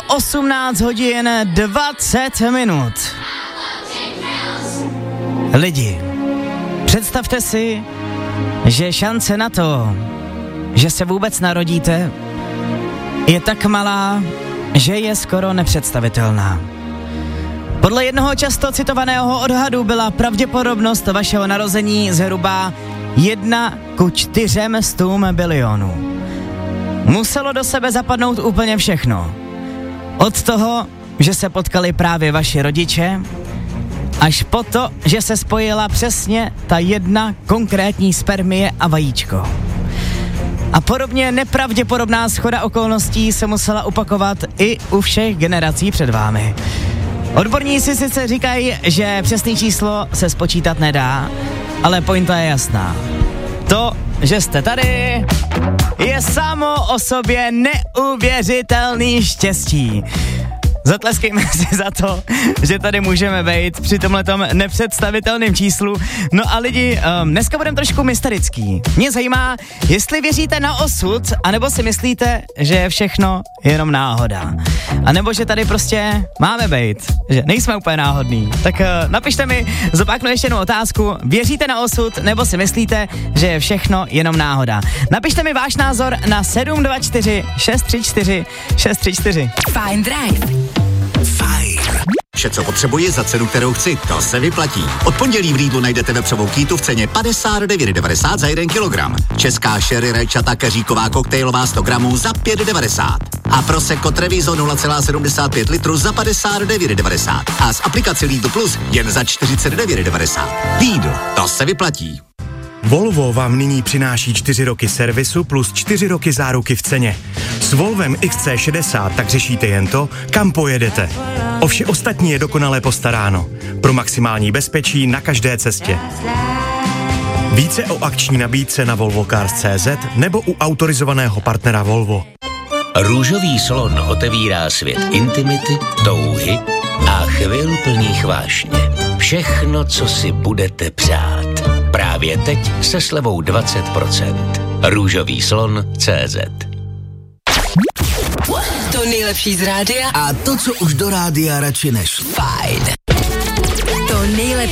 18 hodin 20 minut. Lidi, představte si, že šance na to, že se vůbec narodíte, je tak malá, že je skoro nepředstavitelná. Podle jednoho často citovaného odhadu byla pravděpodobnost vašeho narození zhruba 1:400 bilionů. Muselo do sebe zapadnout úplně všechno. Od toho, že se potkali právě vaši rodiče, až po to, že se spojila přesně ta jedna konkrétní spermie a vajíčko. A podobně nepravděpodobná shoda okolností se musela opakovat i u všech generací před vámi. Odborníci sice říkají, že přesné číslo se spočítat nedá, ale pointa je jasná. To, že jste tady, je samo o sobě neuvěřitelný štěstí. Zatleskejme si za to, že tady můžeme být při tomhletom nepředstavitelném číslu. No a lidi, dneska budeme trošku mysterický. Mě zajímá, jestli věříte na osud, anebo si myslíte, že je všechno jenom náhoda. A nebo že tady prostě máme být, že nejsme úplně náhodný. Tak napište mi, zopaknu ještě jednu otázku. Věříte na osud, nebo si myslíte, že je všechno jenom náhoda? Napište mi váš názor na 724 634 634. Fajn Drive. Fajn. Vše, co potřebuji za cenu, kterou chci, to se vyplatí. Od pondělí v Lidlu najdete vepřovou kýtu v ceně 59,90 za 1 kilogram. Česká sherry rajčata keříková koktejlová 100 gramů za 5,90. A Prosecco Treviso 0,75 litru za 59,90. A z aplikace Lidl Plus jen za 49,90. Lidl, to se vyplatí. Volvo vám nyní přináší 4 roky servisu plus 4 roky záruky v ceně. S Volvem XC60 tak řešíte jen to, kam pojedete. O vše ostatní je dokonale postaráno. Pro maximální bezpečí na každé cestě. Více o akční nabídce na volvocars.cz nebo u autorizovaného partnera Volvo. Růžový slon otevírá svět intimity, touhy a chvil plných vášně. Všechno, co si budete přát. Právě teď se slevou 20%. Růžový slon.cz. To nejlepší z rádia A to, co už do rádia radši nešlo. Fajn. To nejlepší